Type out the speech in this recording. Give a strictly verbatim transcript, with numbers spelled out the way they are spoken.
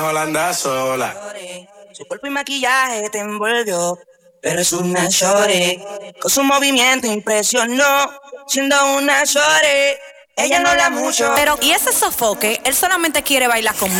Holanda sola. Su cuerpo y maquillaje te envolvió, pero es una shorty. Con su movimiento impresionó, siendo una shorty. Ella no habla mucho, pero ¿y ese sofoque? Él solamente quiere bailar conmigo.